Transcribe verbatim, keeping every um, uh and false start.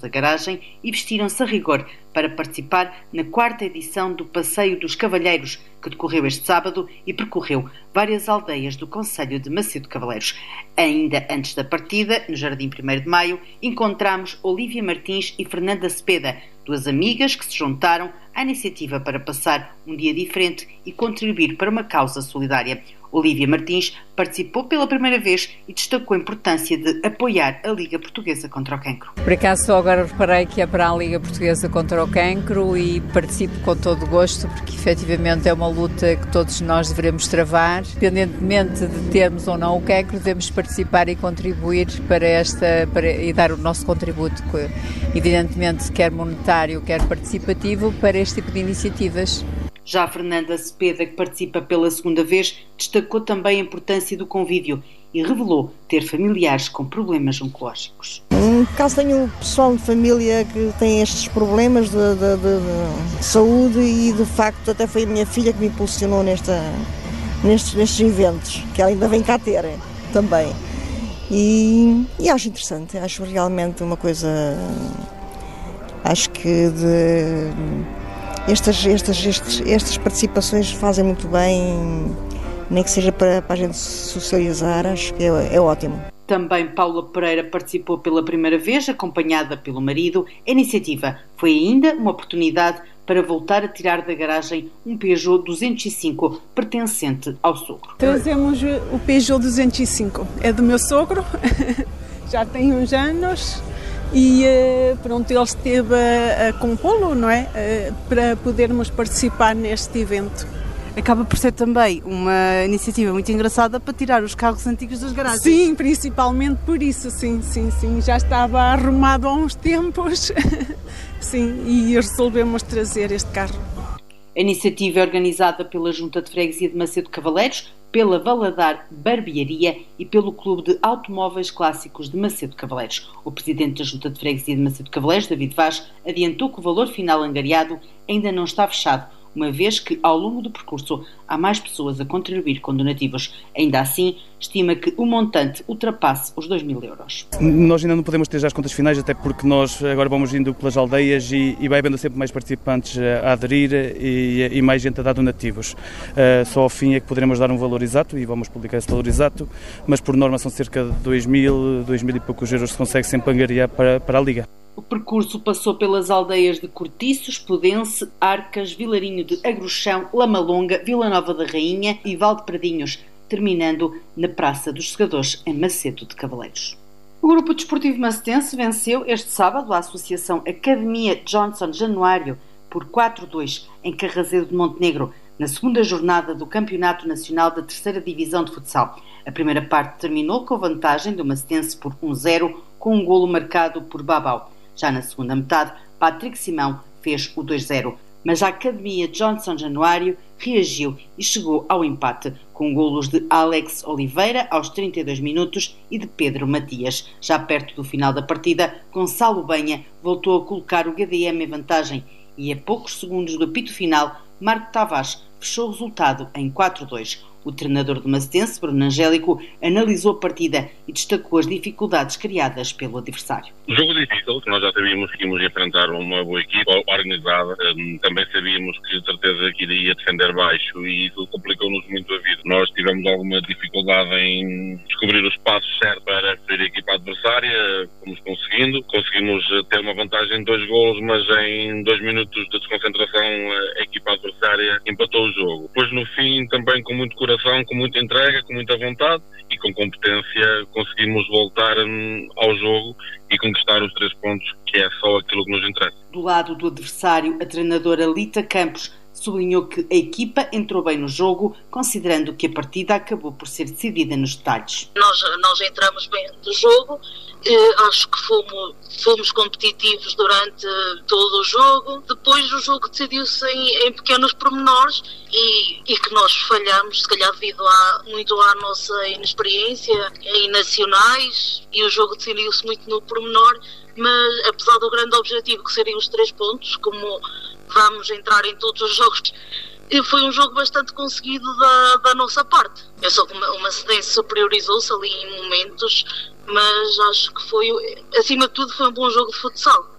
da garagem e vestiram-se a rigor para participar na quarta edição do Passeio dos Cavalheiros, que decorreu este sábado e percorreu várias aldeias do concelho de Macedo de Cavaleiros. Ainda antes da partida, no Jardim primeiro de Maio, encontramos Olívia Martins e Fernanda Cepeda, duas amigas que se juntaram à iniciativa para passar um dia diferente e contribuir para uma causa solidária. Olívia Martins participou pela primeira vez e destacou a importância de apoiar a Liga Portuguesa contra o Cancro. Por acaso só agora reparei que é para a Liga Portuguesa contra o Cancro e participo com todo o gosto, porque efetivamente é uma luta que todos nós devemos travar. Independentemente de termos ou não o cancro, devemos participar e contribuir para esta, para, e dar o nosso contributo, evidentemente quer monetário, quer participativo, para este tipo de iniciativas. Já a Fernanda Cepeda, que participa pela segunda vez, destacou também a importância do convívio e revelou ter familiares com problemas oncológicos. Por acaso tenho pessoal de família que tem estes problemas de, de, de, de saúde e de facto até foi a minha filha que me impulsionou nesta, nestes, nestes eventos, que ela ainda vem cá ter também. E, e acho interessante, acho realmente uma coisa, acho que de... Estas, estas, estas, estas participações fazem muito bem, nem que seja para, para a gente socializar, acho que é, é ótimo. Também Paula Pereira participou pela primeira vez, acompanhada pelo marido. A iniciativa foi ainda uma oportunidade para voltar a tirar da garagem um Peugeot duzentos e cinco pertencente ao sogro. Trazemos o Peugeot duzentos e cinco, é do meu sogro, já tem uns anos. E pronto, ele esteve a, a compô-lo, não é? Para podermos participar neste evento. Acaba por ser também uma iniciativa muito engraçada para tirar os carros antigos das garagens. Sim, principalmente por isso, sim, sim, sim. Já estava arrumado há uns tempos, sim, e resolvemos trazer este carro. A iniciativa é organizada pela Junta de Freguesia de Macedo de Cavaleiros, pela Valadar Barbearia e pelo Clube de Automóveis Clássicos de Macedo de Cavaleiros. O presidente da Junta de Freguesia de Macedo de Cavaleiros, David Vaz, adiantou que o valor final angariado ainda não está fechado, uma vez que, ao longo do percurso, há mais pessoas a contribuir com donativos. Ainda assim, estima que o montante ultrapasse os dois mil euros. Nós ainda não podemos ter já as contas finais, até porque nós agora vamos indo pelas aldeias e, e vai havendo sempre mais participantes a aderir e, e mais gente a dar donativos. Uh, só ao fim é que poderemos dar um valor exato e vamos publicar esse valor exato, mas por norma são cerca de dois mil, dois mil e poucos euros que se consegue sempre angariar para, para a Liga. O percurso passou pelas aldeias de Cortiços, Pudense, Arcas, Vilarinho de Agruchão, Lamalonga, Vila Nova da Rainha e Valdepradinhos, terminando na Praça dos Segadores, em Macedo de Cavaleiros. O Grupo Desportivo Macedense venceu este sábado a Associação Academia Johnson Januário por quatro a dois em Carrazedo de Montenegro, na segunda jornada do Campeonato Nacional da Terceira Divisão de Futsal. A primeira parte terminou com a vantagem do Macedense por um a zero, com um golo marcado por Babau. Já na segunda metade, Patrick Simão fez o dois a zero, mas a Academia Johnson Januário reagiu e chegou ao empate, com golos de Alex Oliveira aos trinta e dois minutos e de Pedro Matias. Já perto do final da partida, Gonçalo Benha voltou a colocar o G D M em vantagem e a poucos segundos do apito final, Marco Tavares fechou o resultado em quatro a dois. O treinador do Macedense, Bruno Angélico, analisou a partida e destacou as dificuldades criadas pelo adversário. O jogo difícil, nós já sabíamos que íamos enfrentar uma boa equipa organizada, também sabíamos que de certeza que iria defender baixo e isso complicou-nos muito a vida. Nós tivemos alguma dificuldade em descobrir os passos certos para ferir a equipa adversária, fomos conseguindo, conseguimos ter uma vantagem de dois golos, mas em dois minutos de desconcentração a equipa adversária empatou o jogo. Depois no fim, também com muito coração, com muita entrega, com muita vontade e com competência conseguimos voltar ao jogo e conquistar os três pontos, que é só aquilo que nos interessa. Do lado do adversário, a treinadora Lita Campos sublinhou que a equipa entrou bem no jogo, considerando que a partida acabou por ser decidida nos detalhes. Nós, nós entramos bem no jogo, eh, acho que fomos, fomos competitivos durante todo o jogo. Depois o jogo decidiu-se em, em pequenos pormenores e, e que nós falhamos, se calhar devido a, muito à nossa inexperiência em nacionais, e o jogo decidiu-se muito no pormenor, mas apesar do grande objetivo que seriam os três pontos, como vamos entrar em todos os jogos, foi um jogo bastante conseguido da, da nossa parte. Eu sou que o Macedense superiorizou-se ali em momentos, mas acho que foi, acima de tudo, foi um bom jogo de futsal.